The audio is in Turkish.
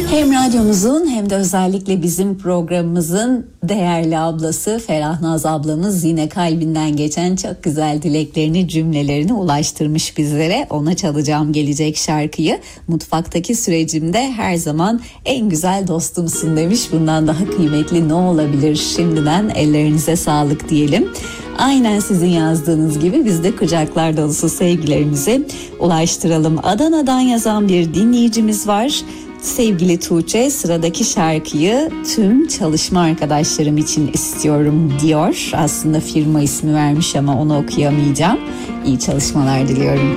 Hem radyomuzun hem de özellikle bizim programımızın değerli ablası Ferah Naz ablamız yine kalbinden geçen çok güzel dileklerini, cümlelerini ulaştırmış bizlere. Ona çalacağım gelecek şarkıyı. Mutfaktaki sürecimde her zaman en güzel dostumsun demiş. Bundan daha kıymetli ne olabilir? Şimdiden ellerinize sağlık diyelim. Aynen sizin yazdığınız gibi biz de kucaklar dolusu sevgilerimizi ulaştıralım. Adana'dan yazan bir dinleyicimiz var. Sevgili Tuğçe, sıradaki şarkıyı tüm çalışma arkadaşlarım için istiyorum diyor. Aslında firma ismi vermiş ama onu okuyamayacağım. İyi çalışmalar diliyorum.